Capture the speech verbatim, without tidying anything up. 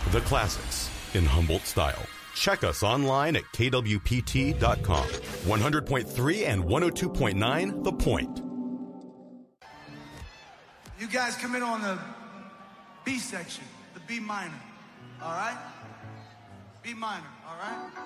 The classics in Humboldt style. Check us online at K W P T dot com. one hundred point three and one oh two point nine The Point. You guys come in on the B section, the B minor, all right? B minor, all right?